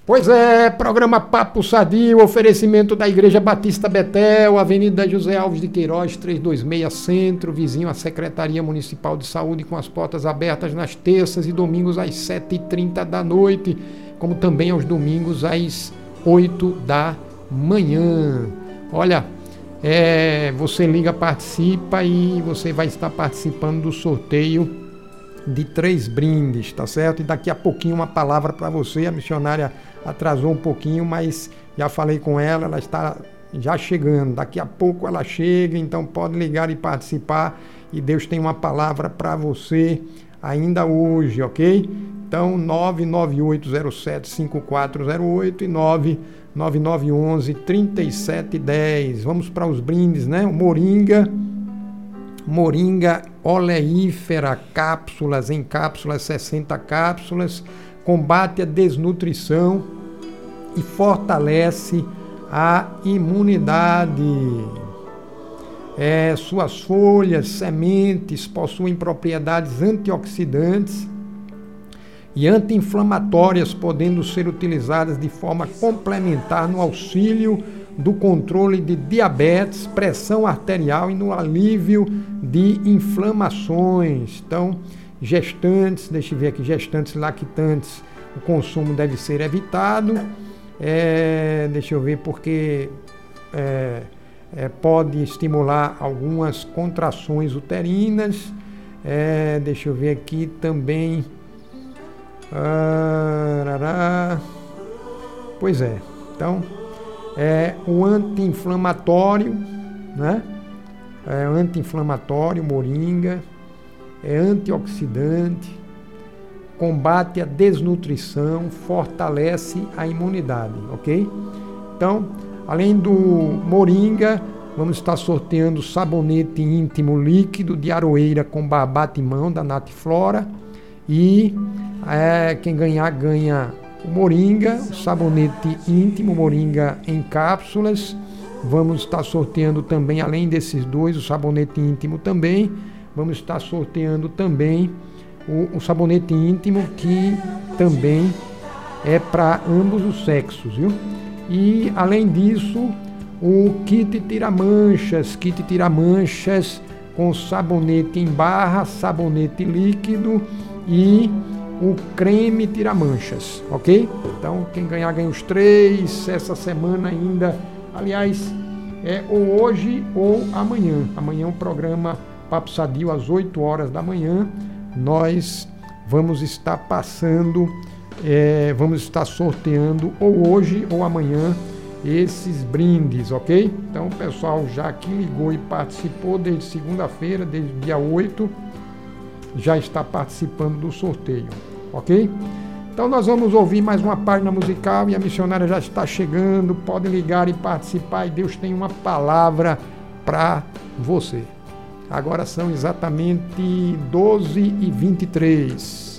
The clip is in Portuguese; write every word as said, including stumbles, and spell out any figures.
Pois é, programa Papo Sadio, oferecimento da Igreja Batista Betel, Avenida José Alves de Queiroz, trezentos e vinte e seis Centro, vizinho à Secretaria Municipal de Saúde, com as portas abertas nas terças e domingos às sete e trinta da noite, como também aos domingos às oito da manhã. Olha, é, você liga, participa e você vai estar participando do sorteio de três brindes, tá certo? E daqui a pouquinho uma palavra para você. A missionária atrasou um pouquinho, mas já falei com ela, ela está já chegando. Daqui a pouco ela chega, então pode ligar e participar. E Deus tem uma palavra para você ainda hoje, ok? Então nove nove oito zero sete cinco quatro zero oito e nove nove nove um um três sete um zero. Vamos para os brindes, né? O Moringa, Moringa oleífera, cápsulas, em cápsulas, sessenta cápsulas, combate a desnutrição e fortalece a imunidade. É, suas folhas, sementes possuem propriedades antioxidantes e anti-inflamatórias, podendo ser utilizadas de forma complementar no auxílio do controle de diabetes, pressão arterial e no alívio de inflamações. Então, gestantes, deixa eu ver aqui, gestantes lactantes, o consumo deve ser evitado. É, deixa eu ver, porque é, é, pode estimular algumas contrações uterinas. É, deixa eu ver aqui também. Ah, pois é, então é o anti-inflamatório, né? É anti-inflamatório, moringa, é antioxidante, combate a desnutrição, fortalece a imunidade, ok? Então, além do moringa, vamos estar sorteando sabonete íntimo líquido de aroeira com barbate-mão da Natiflora. E é, quem ganhar, ganha o moringa, o sabonete íntimo, moringa em cápsulas. Vamos estar sorteando também, além desses dois, o sabonete íntimo também. Vamos estar sorteando também o, o sabonete íntimo, que também é para ambos os sexos, viu? E, além disso, o kit tira-manchas, kit tira-manchas com sabonete em barra, sabonete líquido e o creme tira-manchas, ok? Então, quem ganhar, ganha os três, essa semana ainda. Aliás, é ou hoje ou amanhã. Amanhã o programa Papo Sadio, às oito horas da manhã, nós vamos estar passando, é, vamos estar sorteando ou hoje ou amanhã esses brindes, ok? Então, o pessoal já que ligou e participou desde segunda-feira, desde dia oito, já está participando do sorteio, ok? Então nós vamos ouvir mais uma página musical e a missionária já está chegando. Pode ligar e participar, e Deus tem uma palavra para você. Agora são exatamente doze e vinte e três.